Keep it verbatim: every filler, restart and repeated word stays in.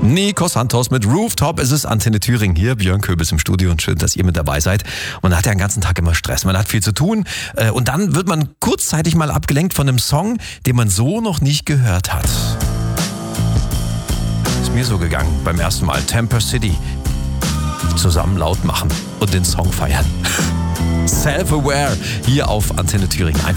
Nico Santos mit Rooftop. Es ist Antenne Thüringen hier. Björn Köbis im Studio und schön, dass ihr mit dabei seid. Man hat ja den ganzen Tag immer Stress. Man hat viel zu tun. Und dann wird man kurzzeitig mal abgelenkt von einem Song, den man so noch nicht gehört hat. Ist mir so gegangen beim ersten Mal. Temper City. Zusammen laut machen und den Song feiern. Self-Aware hier auf Antenne Thüringen. Einfach